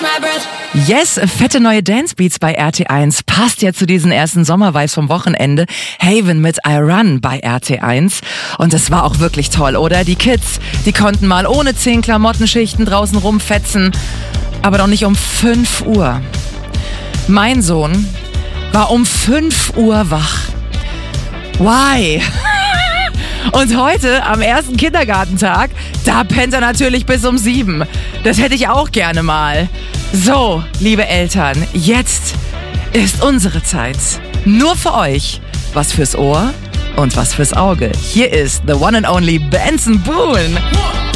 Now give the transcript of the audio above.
Yes, fette neue Dancebeats bei RT1. Passt ja zu diesen ersten Sommervibes vom Wochenende. Haven mit I Run bei RT1. Und es war auch wirklich toll, oder? Die Kids, die konnten mal ohne 10 Klamottenschichten draußen rumfetzen. Aber doch nicht um 5 Uhr. Mein Sohn war um 5 Uhr wach. Why? Und heute, am ersten Kindergartentag, da pennt er natürlich bis um 7. Das hätte ich auch gerne mal. So, liebe Eltern, jetzt ist unsere Zeit. Nur für euch. Was fürs Ohr und was fürs Auge. Hier ist the one and only Benson Boone.